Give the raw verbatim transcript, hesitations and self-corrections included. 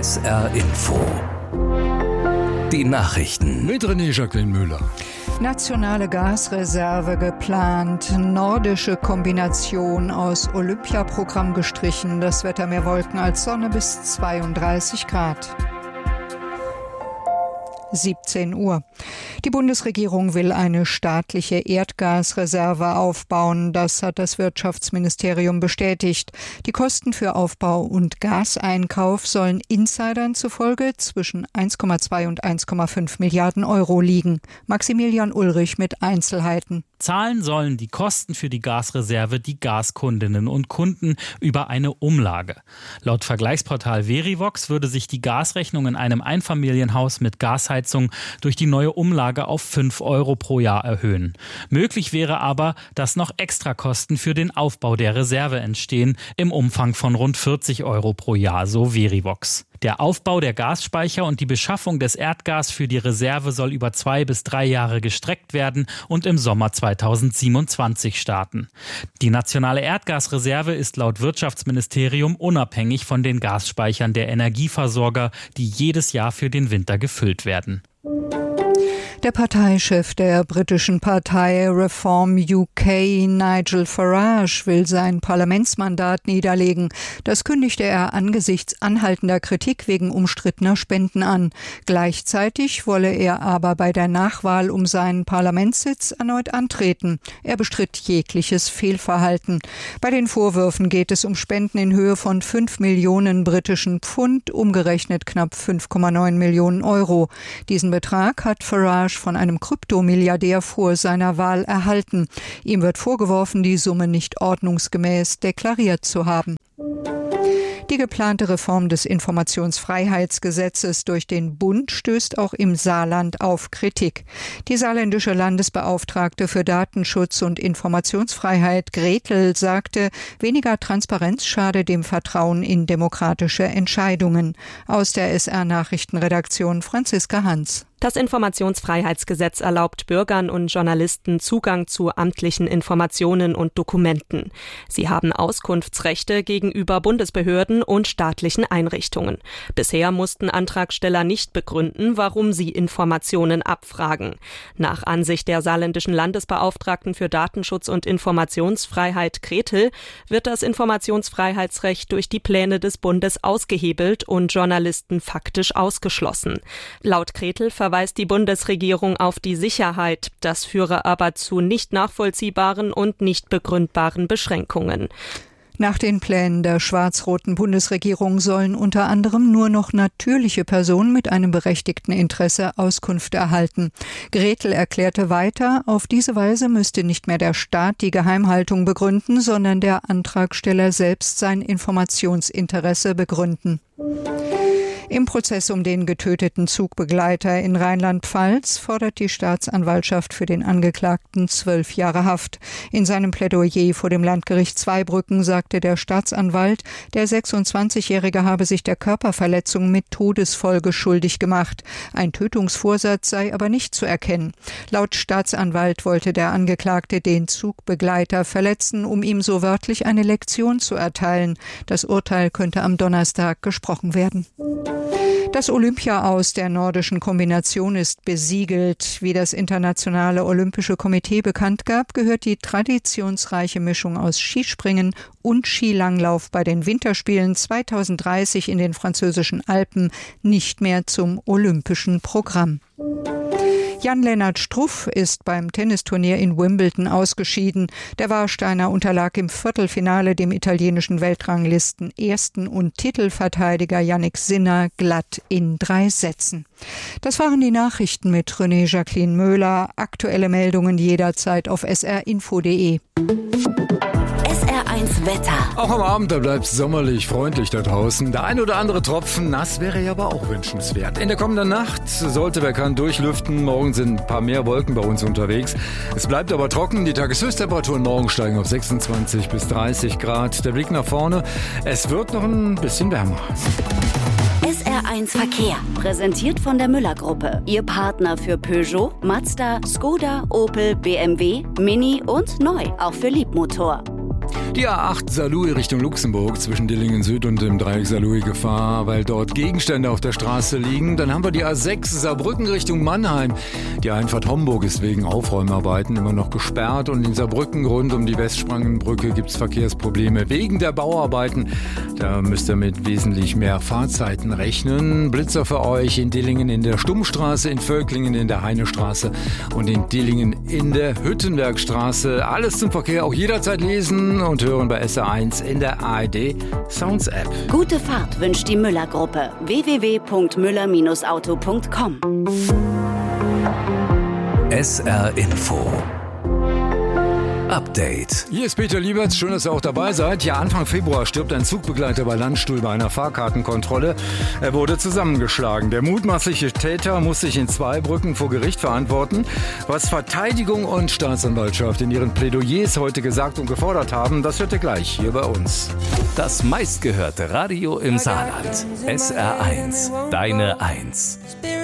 S R Info. Die Nachrichten mit René Jacqueline Müller. Nationale Gasreserve geplant, nordische Kombination aus Olympiaprogramm gestrichen, das Wetter mehr Wolken als Sonne bis zweiunddreißig Grad. siebzehn Uhr. Die Bundesregierung will eine staatliche Erdgasreserve aufbauen. Das hat das Wirtschaftsministerium bestätigt. Die Kosten für Aufbau und Gaseinkauf sollen Insidern zufolge zwischen eins Komma zwei und eins Komma fünf Milliarden Euro liegen. Maximilian Ulrich mit Einzelheiten. Zahlen sollen die Kosten für die Gasreserve die Gaskundinnen und Kunden über eine Umlage. Laut Vergleichsportal Verivox würde sich die Gasrechnung in einem Einfamilienhaus mit Gasheizung durch die neue Umlage auf fünf Euro pro Jahr erhöhen. Möglich wäre aber, dass noch Extrakosten für den Aufbau der Reserve entstehen, im Umfang von rund vierzig Euro pro Jahr, so Verivox. Der Aufbau der Gasspeicher und die Beschaffung des Erdgas für die Reserve soll über zwei bis drei Jahre gestreckt werden und im Sommer zweitausendsiebenundzwanzig starten. Die nationale Erdgasreserve ist laut Wirtschaftsministerium unabhängig von den Gasspeichern der Energieversorger, die jedes Jahr für den Winter gefüllt werden. Der Parteichef der britischen Partei Reform U K, Nigel Farage, will sein Parlamentsmandat niederlegen. Das kündigte er angesichts anhaltender Kritik wegen umstrittener Spenden an. Gleichzeitig wolle er aber bei der Nachwahl um seinen Parlamentssitz erneut antreten. Er bestritt jegliches Fehlverhalten. Bei den Vorwürfen geht es um Spenden in Höhe von fünf Millionen britischen Pfund, umgerechnet knapp fünf Komma neun Millionen Euro. Diesen Betrag hat Farage von einem Kryptomilliardär vor seiner Wahl erhalten. Ihm wird vorgeworfen, die Summe nicht ordnungsgemäß deklariert zu haben. Die geplante Reform des Informationsfreiheitsgesetzes durch den Bund stößt auch im Saarland auf Kritik. Die saarländische Landesbeauftragte für Datenschutz und Informationsfreiheit Gretel sagte, weniger Transparenz schade dem Vertrauen in demokratische Entscheidungen. Aus der S R-Nachrichtenredaktion Franziska Hans. Das Informationsfreiheitsgesetz erlaubt Bürgern und Journalisten Zugang zu amtlichen Informationen und Dokumenten. Sie haben Auskunftsrechte gegenüber Bundesbehörden und staatlichen Einrichtungen. Bisher mussten Antragsteller nicht begründen, warum sie Informationen abfragen. Nach Ansicht der saarländischen Landesbeauftragten für Datenschutz und Informationsfreiheit Gretel wird das Informationsfreiheitsrecht durch die Pläne des Bundes ausgehebelt und Journalisten faktisch ausgeschlossen. Laut Gretel verweist die Bundesregierung auf die Sicherheit. Das führe aber zu nicht nachvollziehbaren und nicht begründbaren Beschränkungen. Nach den Plänen der schwarz-roten Bundesregierung sollen unter anderem nur noch natürliche Personen mit einem berechtigten Interesse Auskunft erhalten. Gretel erklärte weiter, auf diese Weise müsste nicht mehr der Staat die Geheimhaltung begründen, sondern der Antragsteller selbst sein Informationsinteresse begründen. Im Prozess um den getöteten Zugbegleiter in Rheinland-Pfalz fordert die Staatsanwaltschaft für den Angeklagten zwölf Jahre Haft. In seinem Plädoyer vor dem Landgericht Zweibrücken sagte der Staatsanwalt, der sechsundzwanzigjährige habe sich der Körperverletzung mit Todesfolge schuldig gemacht. Ein Tötungsvorsatz sei aber nicht zu erkennen. Laut Staatsanwalt wollte der Angeklagte den Zugbegleiter verletzen, um ihm so wörtlich eine Lektion zu erteilen. Das Urteil könnte am Donnerstag gesprochen werden. Das Olympia-Aus der nordischen Kombination ist besiegelt. Wie das Internationale Olympische Komitee bekannt gab, gehört die traditionsreiche Mischung aus Skispringen und Skilanglauf bei den Winterspielen zweitausenddreißig in den französischen Alpen nicht mehr zum olympischen Programm. Jan-Lennart Struff ist beim Tennisturnier in Wimbledon ausgeschieden. Der Warsteiner unterlag im Viertelfinale dem italienischen Weltranglisten-Ersten und Titelverteidiger Jannik Sinner glatt in drei Sätzen. Das waren die Nachrichten mit René Jacqueline Müller. Aktuelle Meldungen jederzeit auf s r info punkt d e. S R eins Wetter. Auch am Abend, da bleibt es sommerlich, freundlich da draußen. Der ein oder andere Tropfen nass wäre ja aber auch wünschenswert. In der kommenden Nacht sollte bekannt durchlüften. Morgen sind ein paar mehr Wolken bei uns unterwegs. Es bleibt aber trocken. Die Tageshöchsttemperaturen morgen steigen auf sechsundzwanzig bis dreißig Grad. Der Blick nach vorne. Es wird noch ein bisschen wärmer. S R eins Verkehr. Präsentiert von der Müller-Gruppe. Ihr Partner für Peugeot, Mazda, Skoda, Opel, B M W, Mini und neu. Auch für Liebmotor. Die A acht Saarlouis Richtung Luxemburg zwischen Dillingen Süd und dem Dreieck Saarlouis Gefahr, weil dort Gegenstände auf der Straße liegen. Dann haben wir die A sechs Saarbrücken Richtung Mannheim. Die Einfahrt Homburg ist wegen Aufräumarbeiten immer noch gesperrt und in Saarbrücken rund um die Westsprangenbrücke gibt es Verkehrsprobleme wegen der Bauarbeiten. Da müsst ihr mit wesentlich mehr Fahrzeiten rechnen. Blitzer für euch in Dillingen in der Stummstraße, in Völklingen in der Heinestraße und in Dillingen in der Hüttenbergstraße. Alles zum Verkehr auch jederzeit lesen und hören bei S R eins in der A R D Sounds App. Gute Fahrt wünscht die Müller-Gruppe. w w w punkt müller Bindestrich auto punkt com. S R Info Update. Hier ist Peter Lieberts, schön, dass ihr auch dabei seid. Ja, Anfang Februar stirbt ein Zugbegleiter bei Landstuhl bei einer Fahrkartenkontrolle. Er wurde zusammengeschlagen. Der mutmaßliche Täter muss sich in Zweibrücken vor Gericht verantworten. Was Verteidigung und Staatsanwaltschaft in ihren Plädoyers heute gesagt und gefordert haben, das hört ihr gleich hier bei uns. Das meistgehörte Radio im Saarland. S R eins. Deine Eins.